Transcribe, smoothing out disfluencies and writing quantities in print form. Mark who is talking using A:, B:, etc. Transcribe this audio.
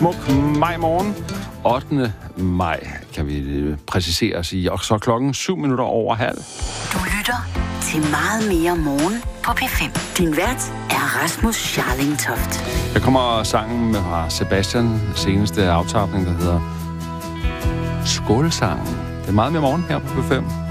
A: smuk maj-morgen. 8. maj, kan vi præcisere og sige. Og så klokken 7 minutter over halv.
B: Du lytter til Meget mere morgen på P5. Din vært er Rasmus Scharling-Toft.
A: Der kommer sangen med Sebastian, seneste aftapning, der hedder Skålsangen. Det er meget mere morgen her på P5.